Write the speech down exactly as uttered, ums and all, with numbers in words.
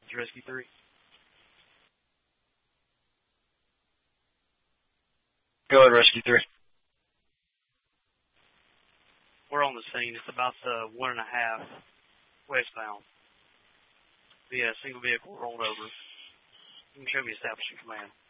Rescue three. Go ahead, Rescue three. We're on the scene. It's about uh, one and a half westbound. Yeah, single vehicle rolled over. You can show me establishing command.